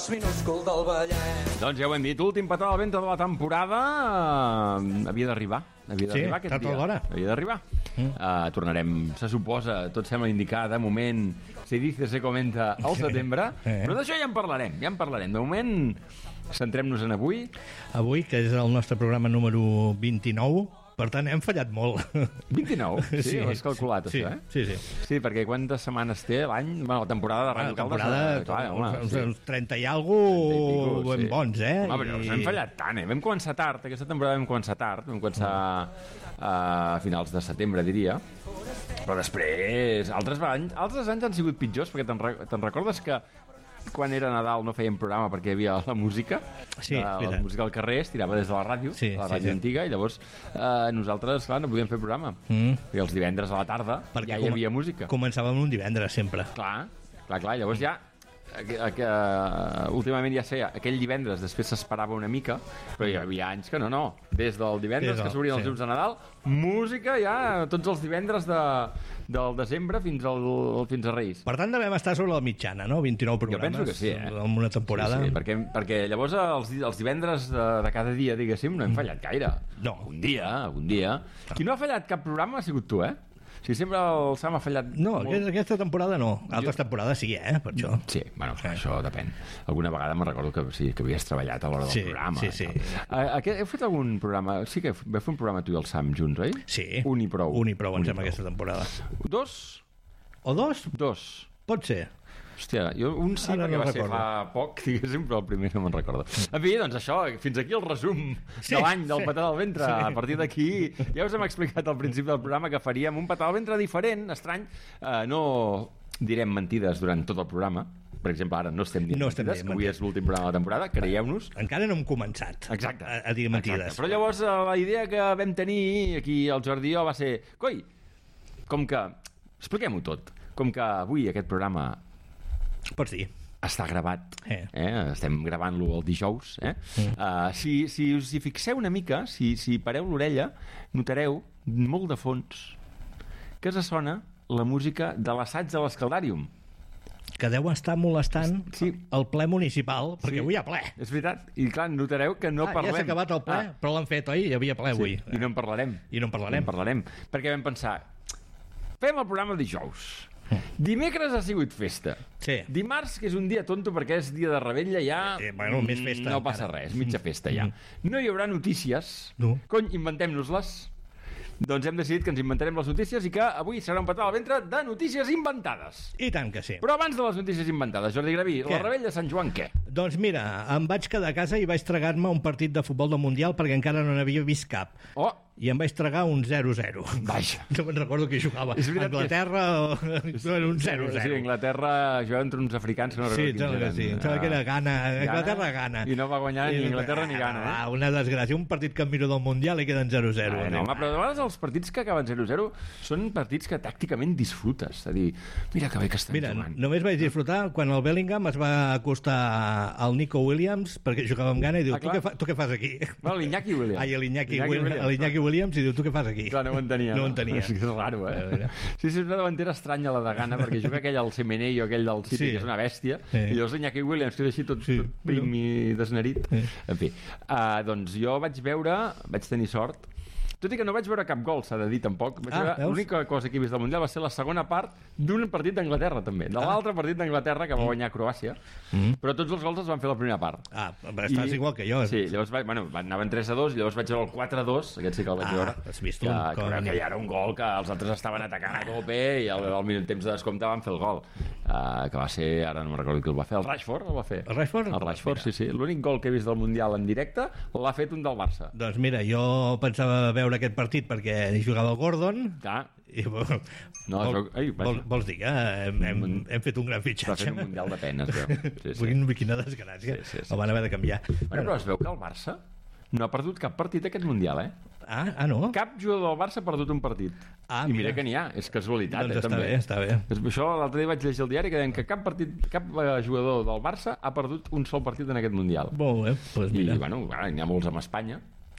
minúscul del Vallès. Doncs ja ho hem dit, últim petó al ventre de la temporada havia d'arribar aquest dia. Havia d'arribar. Tornarem, se suposa, tot sembla indicar, de moment, se dice, se comenta, al setembre, però d'això ja en parlarem. De moment, centrem-nos en avui. Avui, que és el nostre programa número 29, per tant, hem fallat molt. 29? Sí, ho has calculat, sí, això, Sí. Sí, perquè quantes setmanes té l'any? Bueno, la temporada de Ràdio Caldes... Uns 30 i alguna ben bons, eh? Home, però no hem fallat tant, eh? Vam començar tard, aquesta temporada vam començar a finals de setembre, diria. Però després, altres anys han sigut pitjors, perquè te'n recordes que quan era Nadal no fèiem programa perquè hi havia la música, la música al carrer es tirava des de la ràdio, la ràdio antiga, i llavors nosaltres, clar, no podíem fer programa, perquè els divendres a la tarda ja hi havia música. Començàvem un divendres sempre. Clar, llavors ja últimament ja sé, aquell divendres després s'esperava una mica, però hi havia anys que no, des del divendres que s'obrien els llums de Nadal, música ja tots els divendres del desembre fins a Reis. Per tant devem estar sobre la mitjana, no? 29 programes. Jo penso que sí, en una temporada. Sí, perquè llavors els divendres de cada dia, diguéssim, no hem fallat gaire. No. Un dia. Qui no ha fallat cap programa ha sigut tu, eh? Si sempre el Sam ha fallat... No, aquesta temporada no. Altres temporades sí, per això. Sí, bueno, això depèn. Alguna vegada me'n recordo que sí, que havies treballat a l'hora del programa. Sí. Heu fet algun programa... Sí que vau fer un programa tu i el Sam junts, oi? Sí. Un i prou, em sembla, aquesta temporada. 2? O 2? 2. Pot ser. Hòstia, jo un sí, ara perquè va ser fa poc, diguéssim, però el primer no me'n recordo. En fi, doncs això, fins aquí el resum de l'any del Petó del Ventre. A partir d'aquí ja us hem explicat al principi del programa que faríem un Petó del Ventre diferent, estrany. No direm mentides durant tot el programa. Per exemple, ara no estem dient mentides, que avui és l'últim programa de la temporada, creieu-nos. Encara no hem començat a dir mentides. Exacte. Però llavors la idea que vam tenir aquí al Jordió va ser, coi, com que, expliquem-ho tot, com que avui aquest programa pots dir, està gravat, estem gravant-lo el dijous, si us hi fixeu una mica, si pareu l'orella, notareu molt de fons que se sona la música de l'assaig de l'Escaldàrium, que deu estar molestant el ple municipal, perquè avui hi ha ple. És veritat, i clar, notareu que no parlem. Ja s'ha acabat el ple, però l'han fet, oi? Hi havia ple avui. I no en parlarem. Perquè vam pensar, fem el programa dijous. Dimecres ha sigut festa. Dimarts, que és un dia tonto perquè és dia de Rebella, ja més festa, no passa res, mitja festa ja. No hi haurà notícies. Cony, inventem-nos-les. Doncs hem decidit que ens inventarem les notícies i que avui serà un petó al ventre de notícies inventades. I tant que sí. Però abans de les notícies inventades, Jordi Graví, la Rebella de Sant Joan, què? Doncs mira, em vaig quedar a casa i vaig tragar-me un partit de futbol del Mundial perquè encara no n'havia vist cap. I em vaig tragar un 0-0. Vaja. No me'n recordo qui jugava. Anglaterra era un 0-0. Sí, Anglaterra jugava entre uns africans que no recordo quins eren. Sí, em sembla que era Ghana. Anglaterra-Ghana. I no va guanyar ni Anglaterra ni Ghana. Una desgràcia. Un partit que em miro del Mundial i queden 0-0. No, home, però de vegades els partits que acaben 0-0 són partits que tàcticament disfrutes. És a dir, mira que bé que estan jugant. Només vaig disfrutar quan el Bellingham es va acostar al Nico Williams perquè jugava amb Ghana i diu, tu què fas aquí? L'Iñaki Williams. L'Iñaki Williams i diu, tu què fas aquí? Clar, no ho entenia. És raro, Sí, és una davantera estranya la de Ghana, perquè juga aquell al Semenyo, aquell del City, que és una bèstia, i llavors l'Iñaki Williams, que és així tot prim i desnerit. En fi, doncs jo vaig tenir sort, tot i que no vaig veure cap gol, s'ha de dir, tampoc. L'única cosa que he vist del Mundial va ser la segona part d'un partit d'Anglaterra, també. De l'altre partit d'Anglaterra, que va guanyar Croàcia. Però tots els gols els van fer la primera part. Estàs igual que jo. Sí, llavors anaven 3-2, i llavors vaig veure el 4-2, aquest sí que el vaig veure. Has vist que hi era un gol que els altres estaven atacant a tope, i al minut temps de descompte van fer el gol. Que va ser, ara no me'n recordo qui el va fer, el Rashford el va fer. El Rashford? El Rashford, sí. L'únic gol que he vist del Mundial en directe l'ha fet un del Barça. Doncs mira, jo pensava veure aquest partit perquè hi jugava el Gordon i vols dir que hem fet un gran fitxatge. Va fer un Mundial de penes, veu. Quina desgràcia. El van haver de canviar. Però es veu que el Barça no ha perdut cap partit aquest Mundial, no? Cap jugador del Barça ha perdut un partit. I mira que n'hi ha, és casualitat, doncs també. Està bé. Això l'altre dia vaig llegir el diari que deien que cap jugador del Barça ha perdut un sol partit en aquest Mundial. Molt bé, doncs mira. I, n'hi ha molts amb Espanya.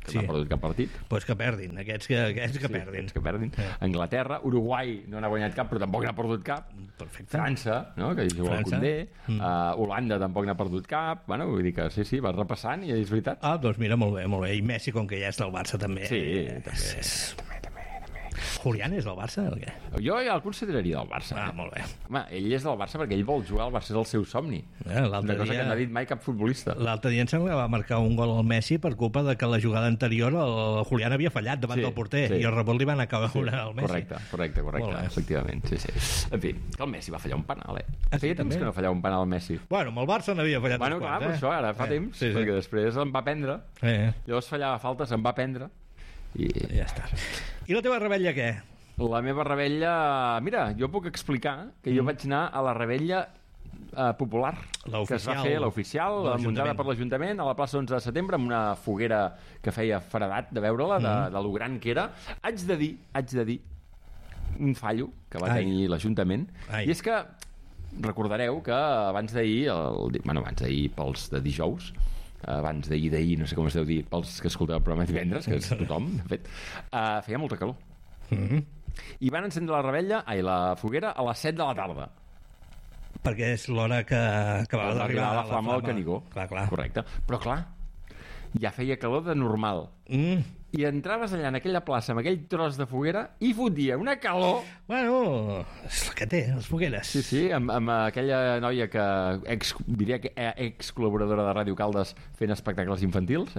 que no ha perdut cap partit. Pues que perdin, aquests que perdin. Aquests que perdin. Anglaterra, Uruguai no n'ha guanyat cap, però tampoc n'ha perdut cap. Perfecte. França, no? Que hi juga el Condé. Holanda tampoc n'ha perdut cap. Bueno, vull dir que sí, va repassant i és veritat. Doncs mira, molt bé, molt bé. I Messi, com que ja és del Barça, també. Sí, també. Julián és del Barça o què? Jo ja el consideraria del Barça. Molt bé. Home, ell és del Barça perquè ell vol jugar al Barça, és el seu somni. Una cosa que no ha dit mai cap futbolista. L'altre dia em sembla que va marcar un gol al Messi per culpa de que la jugada anterior el Julián havia fallat davant del porter i el rebot li van acabar al Messi. Correcte, efectivament. Sí. En fi, que el Messi va fallar un penal, Feia temps que no fallava un penal al Messi. Bueno, amb el Barça n'havia fallat uns quants, per això, ara fa temps, perquè després em va prendre. Llavors fallava faltes, em va prendre. I ja està. I la teva rebella què? La meva rebella... Mira, jo puc explicar que jo vaig anar a la rebella popular que es va fer, l'oficial, muntada per l'Ajuntament a la plaça 11 de setembre amb una foguera que feia fredat de veure-la, de lo gran que era. Haig de dir un fallo que va tenir l'Ajuntament, i és que recordareu que abans d'ahir pels de dijous, abans d'ahir, no sé com es deu dir, pels que escolteu el programa divendres, que és tothom, de fet, feia molta calor. I van encendre la foguera a les 7 de la tarda. Perquè és l'hora que va d'arribar la flama del Canigó. Clar. Correcte. Però clar, ja feia calor de normal. I entraves allà en aquella plaça amb aquell tros de foguera i fotia una calor... Bueno, és el que té, les fogueres. Sí, amb aquella noia que diria que ex-col·laboradora de Ràdio Caldes fent espectacles infantils,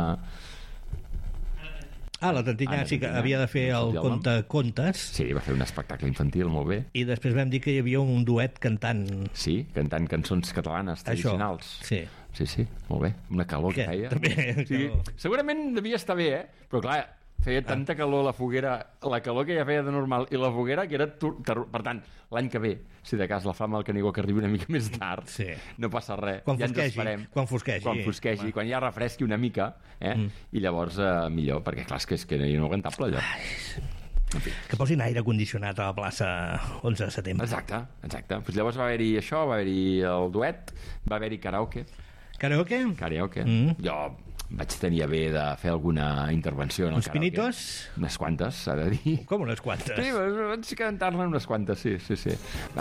la Tantinyà sí que havia de fer el contes. Sí, va fer un espectacle infantil molt bé. I després vam dir que hi havia un duet cantant. Sí, cantant cançons catalanes tradicionals. Sí, molt bé. Una calor que feia. Segurament devia estar bé, però clar, feia tanta calor la foguera, la calor que ja feia de normal, i la foguera que era... Per tant, l'any que ve, si de cas la flama del Canigó que arribi una mica més tard, no passa res. Quan fosquegi. Quan ja refresqui una mica, i llavors millor, perquè clar, és que era inaguantable allò. Que posin aire condicionat a la plaça 11 de setembre. Exacte. Pues llavors va haver-hi això, va haver-hi el duet, va haver-hi karaoke. Karaoke? Jo vaig tenir a bé de fer alguna intervenció en el karaoke. Uns pinitos? Unes quantes, s'ha de dir. Com unes quantes? Sí, vaig cantar-ne unes quantes, sí.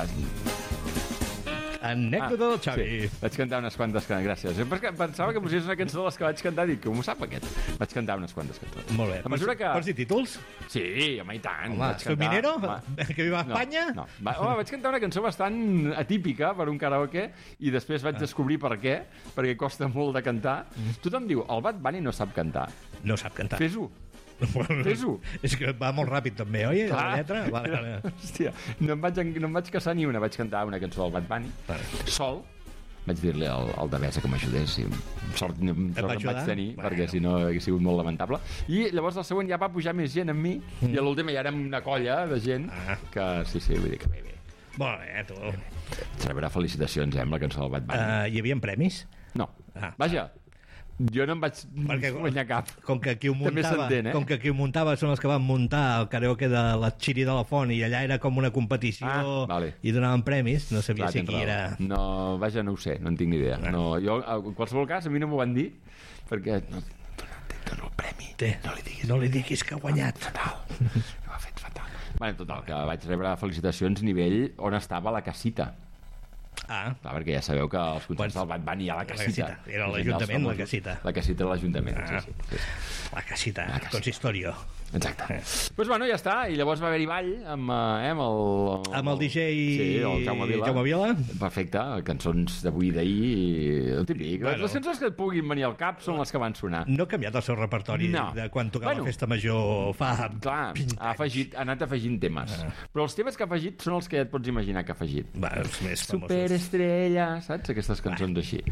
Anècdota del Xavi. Sí, vaig cantar unes quantes cançons, gràcies. Pensava que posies una cançó de les que vaig cantar, dic, com ho sap aquest? Vaig cantar unes quantes cançons. Molt bé. Pots dir títols? Sí, home, i tant. Soy minero? Que viva Espanya? No. Vaig cantar una cançó bastant atípica per un karaoke i després vaig descobrir per què, perquè costa molt de cantar. Tothom diu, el Bad Bunny no sap cantar. No sap cantar. Fes-ho. Fes-ho. És que va molt ràpid també, oi? La lletra? Vale. Hòstia, no em vaig casar ni una. Vaig cantar una cançó del Bad Bunny sol. Vaig dir-li al Devesa que m'ajudés, i sort em vaig tenir, perquè si no hauria sigut molt lamentable. I llavors el següent ja va pujar més gent amb mi, i a l'últim ja érem una colla de gent que sí, vull dir que bé. Molt bé, tu. Rebrà felicitacions, amb la cançó del Bad Bunny. Hi havia premis? No. Vaja, jo no em vaig guanyar cap. Com que qui ho muntava són els que van muntar el karaoke de la Xiri de la Font, i allà era com una competició i donaven premis, no sabia si qui era... No, vaja, no ho sé, no en tinc ni idea. Jo, en qualsevol cas, a mi no m'ho van dir, perquè no dono el premi. No li diguis que ha guanyat. Fatal. Ho ha fet fatal. Total, que vaig rebre felicitacions a nivell on estava la casita. Clar, perquè ja sabeu que els concerts del Bad Bunny hi ha la casita. Era l'Ajuntament, la casita. La casita de l'Ajuntament, sí. La casita, consistorio. Exacte. Doncs bueno, ja està, i llavors va haver-hi ball amb el DJ el Jaume Vila. Perfecte, cançons d'avui i d'ahir, el típic. Les cançons que et puguin venir al cap són les que van sonar. No ha canviat el seu repertori de quan tocava la Festa Major fa 20 anys. Ha anat afegint temes. Però els temes que ha afegit són els que et pots imaginar que ha afegit. Els més famosos. Superestrella, saps? Aquestes cançons així.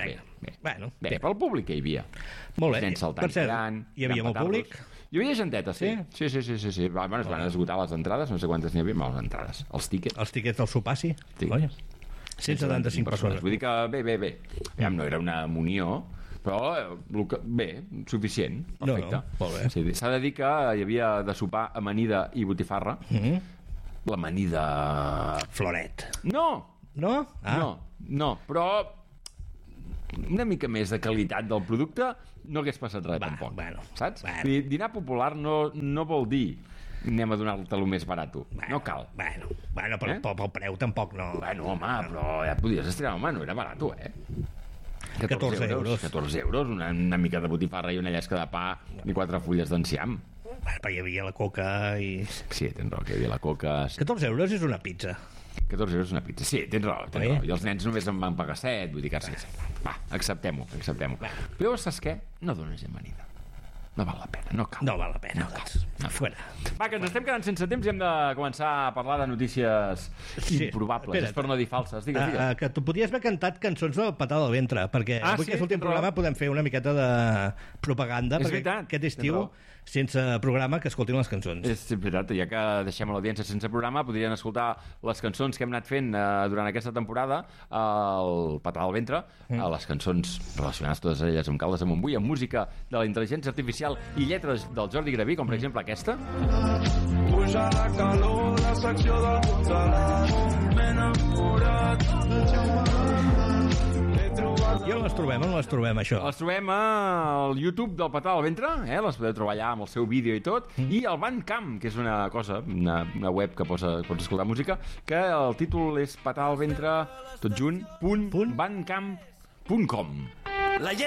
Bé, pel públic que hi havia. Molt bé. Per cert, hi havia molt públic? Hi havia genteta, sí. Sí. Es van esgotar les entrades, no sé quantes n'hi havia, les entrades. Els tíquets. Els tíquets del sopar, sí. 175 persones. Vull dir que bé. No era una munió, però bé, suficient. Perfecte. Molt bé. Sí, s'ha de dir que hi havia de sopar amanida i botifarra. L'amanida... Floret. No, no, però una mica més de qualitat del producte, no hagués passat res, tampoc. Saps? Dinar popular no vol dir anem a donar-te el més barat. No cal. Bueno, però pel preu tampoc no... Bueno, home, però ja podies estirar, home, no era barat, 14 euros. 14 euros, una mica de botifarra i una llesca de pa i 4 fulles d'enciam. Però hi havia la coca i... Sí, tens raó, que hi havia la coca... 14 euros és una pizza. 14 euros és una pizza. Sí, tens raó. I els nens només en van pagar 7, vull dir que sí. Va, acceptem-ho. Però saps què? No dones amanida. No val la pena, no cal. No val la pena, fora. Va, que ens estem quedant sense temps i hem de començar a parlar de notícies improbables, per no dir falses. Digues. Que tu podies haver cantat cançons del Petar del Ventre, perquè avui que és l'últim programa podem fer una miqueta de propaganda, perquè aquest estiu, sense programa, que escoltin les cançons. És veritat, ja que deixem l'audiència sense programa, podrien escoltar les cançons que hem anat fent durant aquesta temporada, el Petar del Ventre, les cançons relacionades totes elles amb Caldes de Montbui, amb música de la intel·ligència artificial i lletres del Jordi Graví, com per exemple aquesta. Puja la calor, la secció del Gonzalàs, m'he enamorat. I on les trobem, això? Les trobem al YouTube del Petar del Ventre, les podeu trobar allà amb el seu vídeo i tot, i al Bandcamp, que és una web que pots escoltar música, que el títol és petardelventre, tot junt, .bandcamp.com.